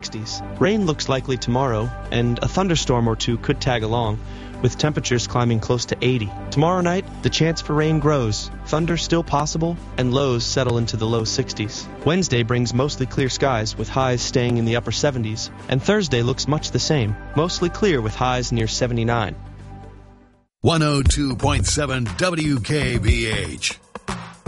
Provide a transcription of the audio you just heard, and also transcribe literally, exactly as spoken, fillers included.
sixties. Rain looks likely tomorrow, and a thunderstorm or two could tag along, with temperatures climbing close to eighty. Tomorrow night, the chance for rain grows, thunder still possible, and lows settle into the low sixties. Wednesday brings mostly clear skies, with highs staying in the upper seventies, and Thursday looks much the same, mostly clear with highs near seventy-nine. one oh two point seven W K B H